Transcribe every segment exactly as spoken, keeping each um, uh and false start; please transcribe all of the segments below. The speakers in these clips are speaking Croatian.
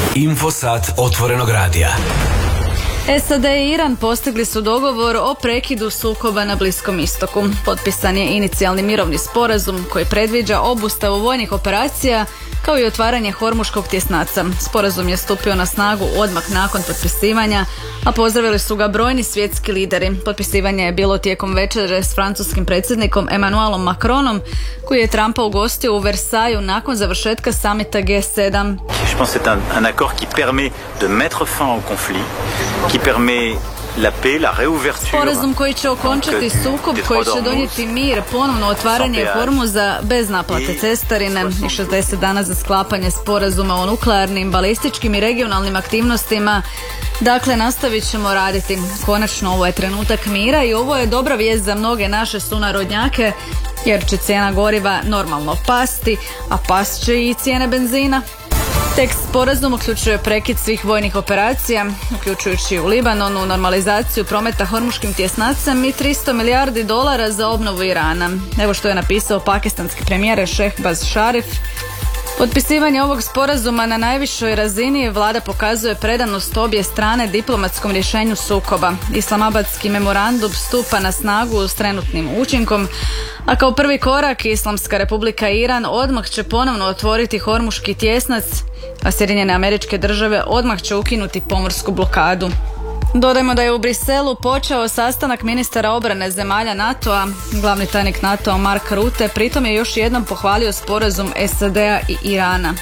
Infosat otvorenog radija. S A D i Iran postigli su dogovor o prekidu sukoba na Bliskom istoku. Potpisan je inicijalni mirovni sporazum koji predviđa obustavu vojnih operacija kao i otvaranje Hormuškog tjesnaca. Sporazum je stupio na snagu odmah nakon potpisivanja, a pozdravili su ga brojni svjetski lideri. Potpisivanje je bilo tijekom večere s francuskim predsjednikom Emmanuelom Macronom, koji je Trumpa ugostio u Versaju nakon završetka samita G sedam. Je pense c'est un, un accord qui permet de mettre fin au conflit, qui permet la paix, la réouverture. Sporazum koji će okončati sukob, koji će donijeti mir, ponovno otvaranje Hormuza bez naplate cestarine i šezdeset dana za sklapanje sporazuma o nuklearnim, balističkim i regionalnim aktivnostima. Dakle, nastavit ćemo raditi. Konačno, ovo je trenutak mira i ovo je dobra vijest za mnoge naše sunarodnjake, jer će cijena goriva normalno pasti, a past će i cijene benzina. Tekst sporazum uključuje prekid svih vojnih operacija, uključujući u Libanonu, normalizaciju prometa Hormuškim tjesnacem i tristo milijardi dolara za obnovu Irana. Evo što je napisao pakistanski premijer Šehbaz Šarif. Potpisivanje ovog sporazuma na najvišoj razini vlada pokazuje predanost obje strane diplomatskom rješenju sukoba. Islamabadski memorandum stupa na snagu s trenutnim učinkom, a kao prvi korak Islamska republika Iran odmah će ponovno otvoriti Hormuški tjesnac, a Sjedinjene Američke Države odmah će ukinuti pomorsku blokadu. Dodajmo da je u Briselu počeo sastanak ministara obrane zemalja NATO-a. Glavni tajnik NATO-a Mark Rutte pritom je još jednom pohvalio sporazum S A D-a i Irana.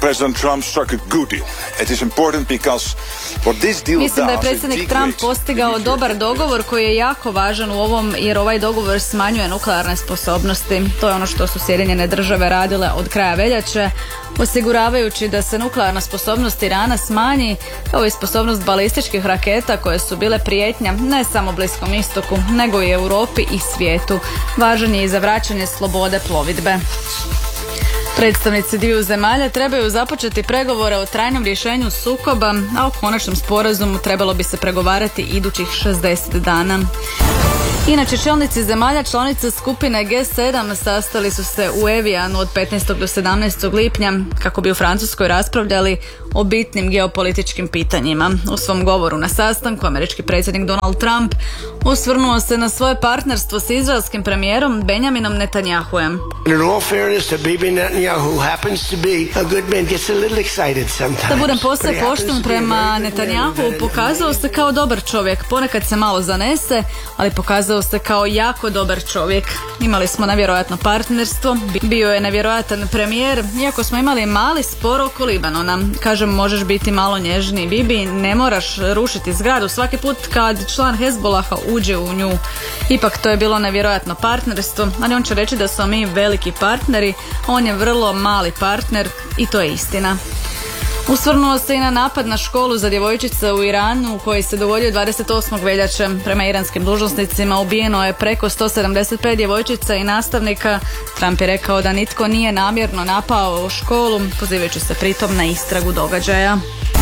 Mislim da je predsjednik Trump postigao dobar dogovor koji je jako važan u ovom, jer ovaj dogovor smanjuje nuklearne sposobnosti. To je ono što su Sjedinjene Države radile od kraja veljače, osiguravajući da se nuklearna sposobnost Irana smanji, kao i sposobnost balističkih raketa koje su bile prijetnja ne samo Bliskom istoku, nego i Europi i svijetu. Važan je i za vraćanje slobode plovidbe. Predstavnici dviju zemalja trebaju započeti pregovore o trajnom rješenju sukoba, a o konačnom sporazumu trebalo bi se pregovarati idućih šezdeset dana. Inače, čelnici zemalja članica skupine G sedam sastali su se u Evijanu od petnaestog do sedamnaestog lipnja kako bi u Francuskoj raspravljali o bitnim geopolitičkim pitanjima. U svom govoru na sastanku američki predsjednik Donald Trump osvrnuo se na svoje partnerstvo s izraelskim premijerom Benjaminom Netanjahujem. Da budem posve pošten prema Netanjahu, pokazao se kao dobar čovjek. Ponekad se malo zanese, ali pokazao se kao jako dobar čovjek. Imali smo nevjerojatno partnerstvo, bio je nevjerojatan premijer, iako smo imali mali spor oko Libanona. Kažem, možeš biti malo nježniji, Bibi, ne moraš rušiti zgradu svaki put kad član Hezbolaha uđe u nju. Ipak to je bilo nevjerojatno partnerstvo, ali on će reći da smo mi veliki partneri, on je vrlo mali partner i to je istina. Usvrnuo se i na napad na školu za djevojčice u Iranu koji se dogodio dvadeset osmog veljače. Prema iranskim dužnosnicima ubijeno je preko sto sedamdeset pet djevojčica i nastavnika. Trump je rekao da nitko nije namjerno napao školu, pozivajući se pritom na istragu događaja.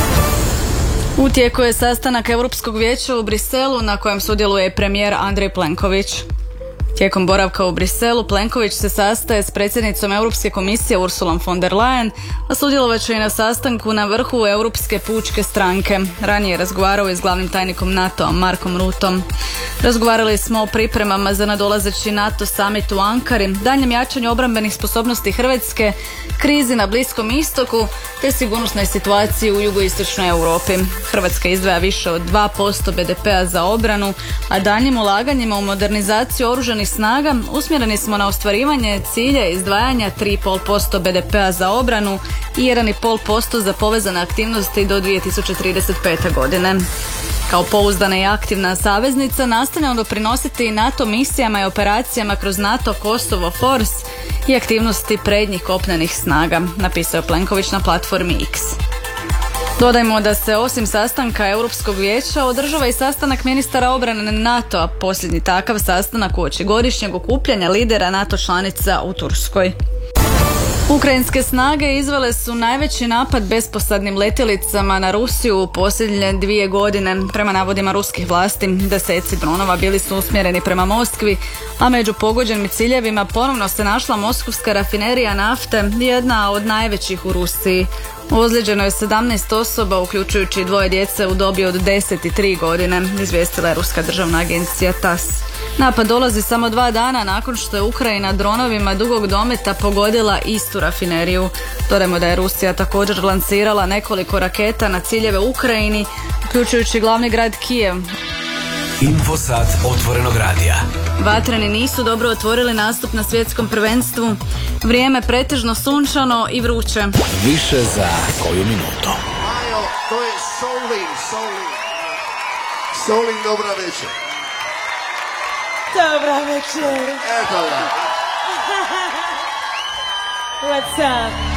U tijeku je sastanak Europskog vijeća u Briselu na kojem sudjeluje premijer Andrej Plenković. Tijekom boravka u Briselu, Plenković se sastaje s predsjednicom Europske komisije Ursulom von der Leyen, a sudjelovat će i na sastanku na vrhu Europske pučke stranke. Ranije je razgovarao i s glavnim tajnikom NATO-a Markom Ruttom. Razgovarali smo o pripremama za nadolazeći NATO summit u Ankari, daljnjem jačanju obrambenih sposobnosti Hrvatske, krizi na Bliskom istoku te sigurnosnoj situaciji u jugoistočnoj Europi. Hrvatska izdvaja više od dva posto be de pea za obranu, a daljnjim ulaganjima u modernizaciju oružanih snaga usmjereni smo na ostvarivanje cilja izdvajanja tri zarez pet posto be de pea za obranu i jedan zarez pet posto za povezane aktivnosti do dvije tisuće trideset pete. godine. Kao pouzdana i aktivna saveznica nastavljamo doprinositi NATO misijama i operacijama kroz NATO Kosovo Force i aktivnosti prednjih kopnenih snaga, napisao je Plenković na platformi X. Dodajmo da se osim sastanka Europskog vijeća održava i sastanak ministara obrane NATO-a, posljednji takav sastanak uoči godišnjeg okupljanja lidera NATO članica u Turskoj. Ukrajinske snage izvele su najveći napad besposadnim letjelicama na Rusiju u posljednje dvije godine. Prema navodima ruskih vlasti, deseci dronova bili su usmjereni prema Moskvi, a među pogođenim ciljevima ponovno se našla moskovska rafinerija nafte, jedna od najvećih u Rusiji. Ozlijeđeno je sedamnaest osoba, uključujući dvoje djece u dobi od deset i tri godine, izvijestila je ruska državna agencija T A S. Napad dolazi samo dva dana nakon što je Ukrajina dronovima dugog dometa pogodila istu rafineriju. Dodajmo da je Rusija također lancirala nekoliko raketa na ciljeve u Ukrajini, uključujući glavni grad Kijev. Infosat otvorenog radija. Vatreni nisu dobro otvorili nastup na svjetskom prvenstvu. Vrijeme pretežno sunčano i vruće. Više za koju minutu. Majo, to je Solin, Solin. Solin, dobra večer. Dobra večer. Eto da. What's up?